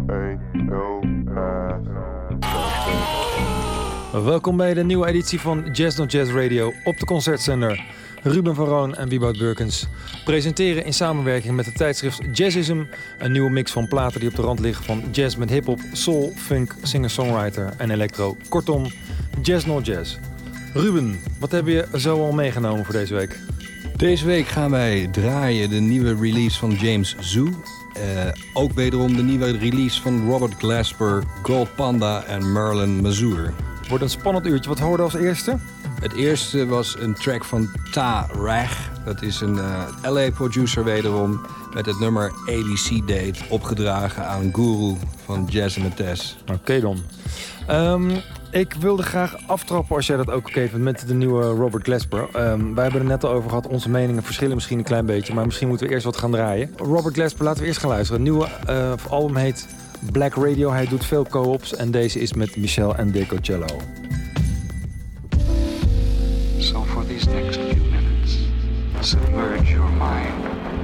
Welkom bij de nieuwe editie van Jazz Not Jazz Radio op de Concertzender. Ruben van Roon en Wieboud Burkens presenteren in samenwerking met het tijdschrift Jazzism een nieuwe mix van platen die op de rand liggen van jazz met hiphop, soul, funk, singer-songwriter en electro. Kortom, Jazz Not Jazz. Ruben, wat heb je zo al meegenomen voor deze week? Deze week gaan wij draaien de nieuwe release van James Zoo. Ook wederom de nieuwe release van Robert Glasper, Gold Panda en Merlin Mazur. Wordt een spannend uurtje. Wat hoorde als eerste? Het eerste was een track van Ta Rag. Dat is een LA-producer wederom met het nummer ABC Date opgedragen aan Guru van Jazz & Tess. Oké dan. Ik wilde graag aftrappen, als jij dat ook oké vindt, met de nieuwe Robert Glasper. Wij hebben er net al over gehad, onze meningen verschillen misschien een klein beetje, maar misschien moeten we eerst wat gaan draaien. Robert Glasper, laten we eerst gaan luisteren. Het nieuwe album heet Black Radio. Hij doet veel co-ops en deze is met Michel en Decocello. So for these next few minutes, submerge your mind